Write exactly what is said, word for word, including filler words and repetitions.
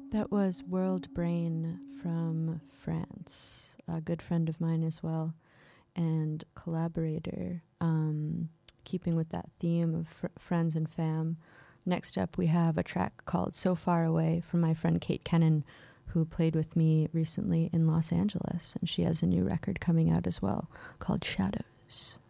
That was World Brain from France, a good friend of mine as well, and collaborator, um, keeping with that theme of fr- friends and fam. Next up, we have a track called So Far Away from my friend Kate Kennan, who played with me recently in Los Angeles, and she has a new record coming out as well called Shadows.